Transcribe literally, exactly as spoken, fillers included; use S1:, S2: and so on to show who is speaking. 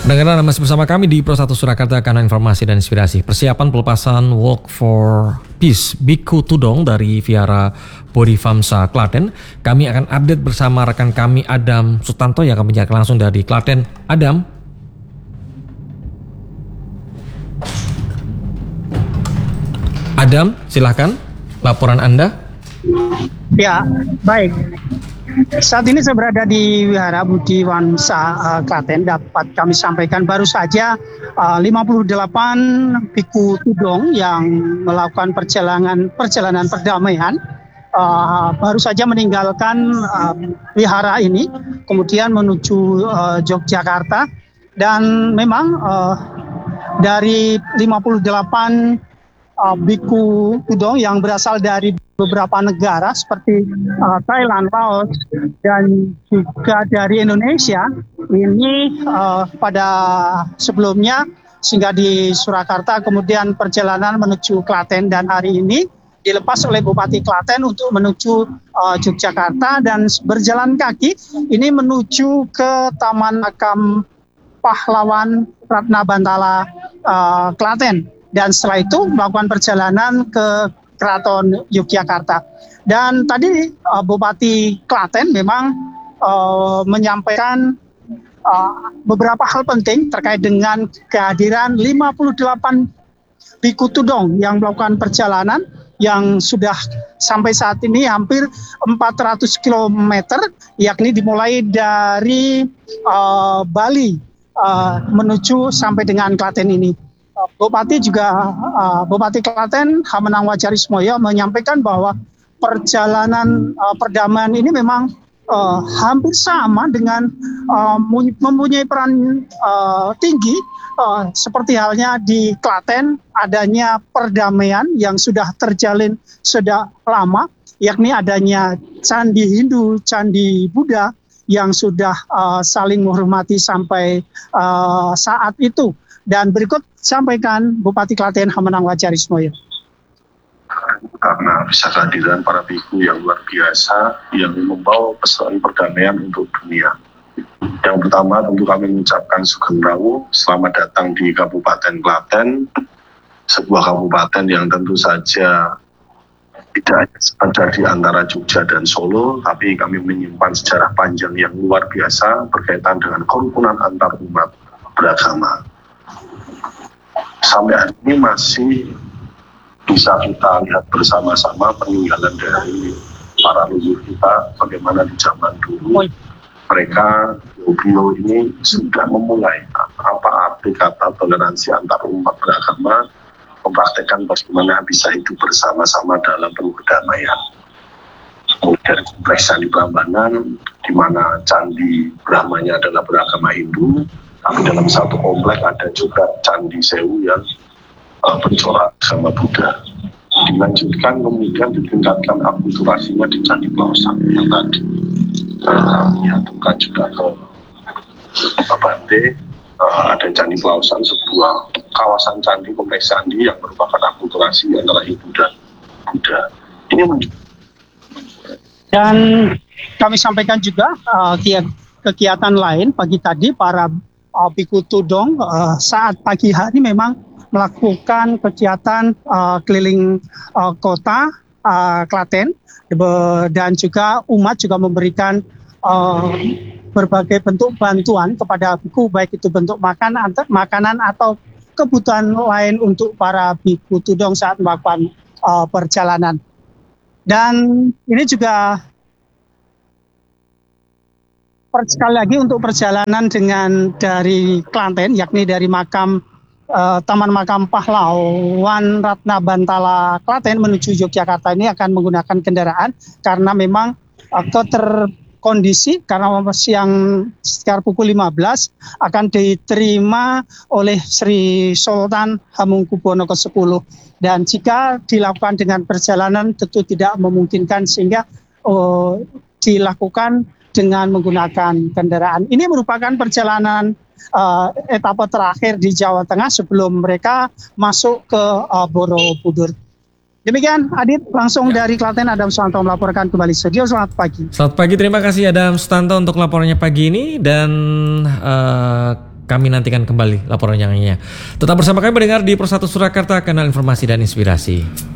S1: Pendengar Anda masih bersama kami di Pro satu Surakarta, karena informasi dan inspirasi. Persiapan pelepasan Walk for Peace Biku Tudong dari Vihara Bodhivamsa Klaten. Kami akan update bersama rekan kami Adam Sutanto yang akan menjaga langsung dari Klaten. Adam. Adam, silahkan laporan Anda.
S2: Ya, baik. Saat ini saya berada di Vihara Bodhivamsa uh, Klaten. Dapat kami sampaikan baru saja uh, lima puluh delapan Biku Tudong yang melakukan perjalanan perjalanan perdamaian uh, baru saja meninggalkan uh, wihara ini, kemudian menuju uh, Yogyakarta. Dan memang uh, dari lima puluh delapan uh, Biku Tudong yang berasal dari beberapa negara seperti uh, Thailand, Laos, dan juga dari Indonesia ini uh, pada sebelumnya singgah di Surakarta, kemudian perjalanan menuju Klaten, dan hari ini dilepas oleh Bupati Klaten untuk menuju uh, Yogyakarta dan berjalan kaki ini menuju ke Taman Makam Pahlawan Ratna Bantala uh, Klaten, dan setelah itu melakukan perjalanan ke Keraton Yogyakarta. Dan tadi uh, Bupati Klaten memang uh, menyampaikan uh, beberapa hal penting terkait dengan kehadiran lima puluh delapan Biku Tudong yang melakukan perjalanan yang sudah sampai saat ini hampir empat ratus kilometer, yakni dimulai dari uh, Bali uh, menuju sampai dengan Klaten ini. Bupati juga uh, Bupati Klaten Hamenang Wajarismoyo menyampaikan bahwa perjalanan uh, perdamaian ini memang uh, hampir sama dengan uh, mempunyai peran uh, tinggi uh, seperti halnya di Klaten adanya perdamaian yang sudah terjalin sudah lama, yakni adanya candi Hindu, candi Buddha yang sudah uh, saling menghormati sampai uh, saat itu. Dan berikut sampaikan Bupati Klaten Hamenang Wajarismoyo.
S3: Karena bisa kehadiran para biku yang luar biasa yang membawa pesan perdamaian untuk dunia. Yang pertama tentu kami mengucapkan sugeng rawu, selamat datang di Kabupaten Klaten, sebuah kabupaten yang tentu saja tidak ada di antara Jogja dan Solo, tapi kami menyimpan sejarah panjang yang luar biasa berkaitan dengan kerukunan antar umat beragama. Sampai hari ini masih bisa kita lihat bersama-sama peninggalan dari para leluhur kita, bagaimana di zaman dulu mereka, beliau ini sudah memulai apa arti kata toleransi antar umat beragama, mempraktekkan bagaimana bisa hidup bersama-sama dalam penuh kedamaian. Kemudian kompleks Candi Prambanan, di mana Candi Brahmanya adalah beragama Hindu, tapi dalam satu komplek ada juga Candi Sewu yang uh, pencorak sama Buddha. Dilanjutkan kemudian ditingkatkan akulturasinya di Candi Pelausan yang tadi. Uh, menyatukan juga ke Babante, uh, ada Candi Pelausan, sebuah kawasan candi, kompleks candi yang merupakan akulturasi antara Hindu dan Buddha. Ini menunjukkan.
S2: Dan kami sampaikan juga uh, kegiatan lain pagi tadi para Uh, Biku Tudong uh, saat pagi hari memang melakukan kegiatan uh, keliling uh, kota uh, Klaten, dan juga umat juga memberikan uh, berbagai bentuk bantuan kepada biku, baik itu bentuk makan, antar, makanan atau kebutuhan lain untuk para Biku Tudong saat melakukan uh, perjalanan. Dan ini juga sekali lagi untuk perjalanan dengan dari Klaten, yakni dari makam uh, Taman Makam Pahlawan Ratna Bantala Klaten menuju Yogyakarta ini akan menggunakan kendaraan karena memang uh, keterkondisi karena siang sekitar pukul lima belas akan diterima oleh Sri Sultan Hamengkubuwono kesepuluh, dan jika dilakukan dengan perjalanan tentu tidak memungkinkan sehingga uh, dilakukan dengan menggunakan kendaraan. Ini merupakan perjalanan uh, etapa terakhir di Jawa Tengah sebelum mereka masuk ke uh, Borobudur. Demikian Adit, langsung dari Klaten, Adam Sutanto melaporkan kembali studio. Selamat pagi.
S1: Selamat pagi, terima kasih Adam Sutanto untuk laporannya pagi ini. Dan uh, kami nantikan kembali laporan yang lainnya. Tetap bersama kami mendengar di Pro satu Surakarta, kanal informasi dan inspirasi.